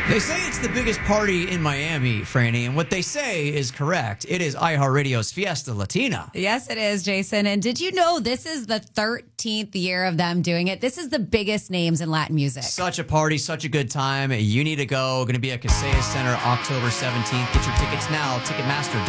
They say it's the biggest party in Miami, Franny, and what they say is correct. It is iHeartRadio's Fiesta Latina. Yes, it is, Jason. And did you know this is the 13th year of them doing it? This is the biggest names in Latin music. Such a party, such a good time. You need to go. Going to be at Casillas Center October 17th. Get your tickets now, Ticketmaster.com.